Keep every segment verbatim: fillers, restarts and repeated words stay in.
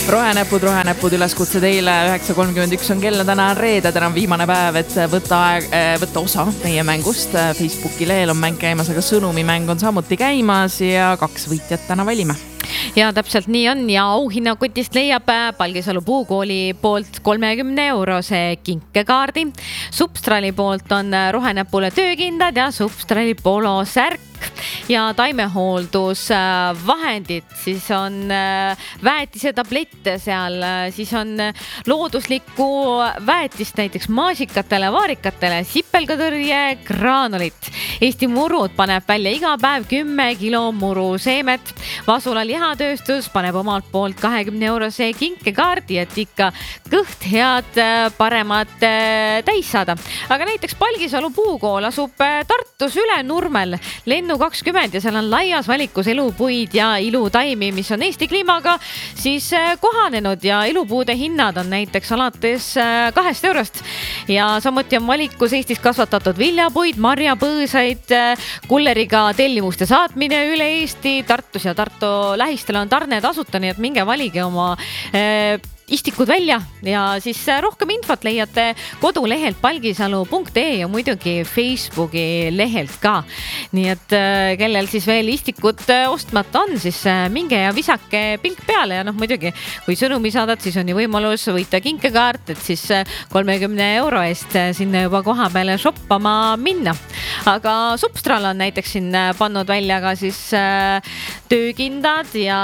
rohenäpud, rohenäpud, üleskutse teile. üheksa kolmkümmend üks on kell, täna on reede, täna on viimane päev, et võtta, aeg, võtta osa meie mängust. Facebooki lehel on mäng käimas, aga sõnumimäng on samuti käimas ja kaks võitjat täna valime. Ja täpselt nii on ja auhinnakotist leiab Palgisalu puukooli poolt kolmekümne eurose kinkekaardi. Substrali poolt on rohenäpule töökindad ja Substrali polosärk ja taimehooldusvahendid, siis on väetise tablette seal, siis on looduslikku väetist näiteks maasikatele, vaarikatele, sipelgatõrje, graanulit. Eesti Murud paneb välja iga päev kümme kilo muruseemet. Vasula lihatööstus paneb omalt poolt kahekümne eurose kinkekaardi, et ikka kõht head paremat täis saada. Aga näiteks Palgisalu puukool asub Tartus Ülenurmel lennu kakskümmend ja seal on laias valikus elupuid ja ilutaimi, mis on Eesti kliimaga siis kohanenud ja elupuude hinnad on näiteks alates kahest eurost. Ja samuti on valikus Eestis kasvatatud viljapuid, marjapõõsaid, kulleriga tellimuste saatmine üle Eesti, Tartus ja Tartu lähistel on tarne tasuta, nii et minge valige oma eh, istikud välja ja siis rohkem infot leiate kodulehelt palgisalu punkt ee ja muidugi Facebooki lehelt ka. Nii et kellel siis veel istikud ostmata on, siis minge ja visake pilk peale ja noh muidugi, kui sõnumi saadad, siis on ju võimalus võita kinkekaart, et siis kolmekümne euro eest sinna juba koha peale shoppama minna. Aga Substral on näiteks siin pannud välja ka siis töökindad ja,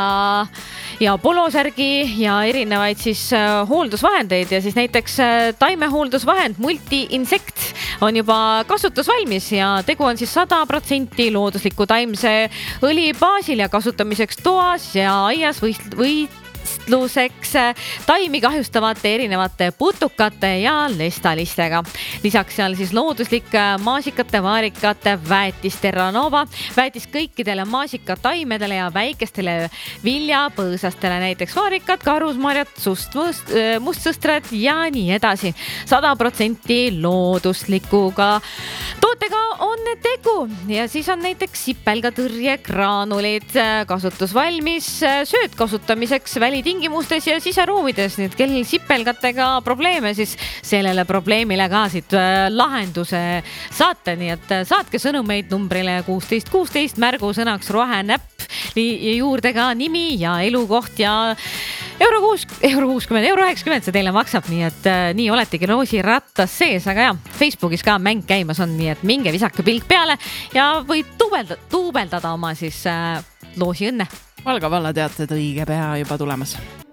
ja polosärgi ja erinevaid siis hooldusvahendeid ja siis näiteks taimehooldusvahend Multi-Insekt on juba kasutusvalmis ja tegu on siis sada protsenti loodusliku taimse õli baasil ja kasutamiseks toas ja aias võist, võist, võistluseks taimi kahjustavate erinevate putukate ja lestalistega. Lisaks seal siis looduslik maasikate, vaarikate väetis Terranova, väetis kõikidele maasikataimedele ja väikestele viljapõõsastele, näiteks vaarikad, karusmarjad, sust, mustsõstrad ja nii edasi. sada protsenti looduslikuga tootega on tegu ja siis on näiteks sipelgatõrje graanulid kasutusvalmis sööd kasutamiseks välitingimustes ja siseruumides, nii et kellel sipelgatega probleeme, siis sellele probleemile ka siit lahenduse saate, nii et saatke sõnumeid numbrile kuusteist kuusteist märgusõnaks rohenäpp juurde ka nimi ja elukoht ja euro kuuskümmend, euro üheksakümmend see teile maksab, nii et nii oletegi loosi rattas sees, aga jah, Facebookis ka mäng käimas on, nii et minge visake pilk peale ja võid tuubeldada, tuubeldada oma siis loosi õnne. Valga valla teated õige pea juba tulemas.